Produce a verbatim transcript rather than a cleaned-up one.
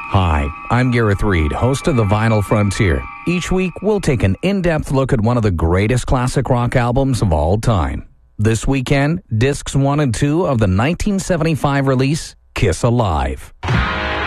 Hi, I'm Gareth Reed, host of The Vinyl Frontier. Each week, we'll take an in-depth look at one of the greatest classic rock albums of all time. This weekend, discs one and two of the nineteen seventy-five release, Kiss Alive.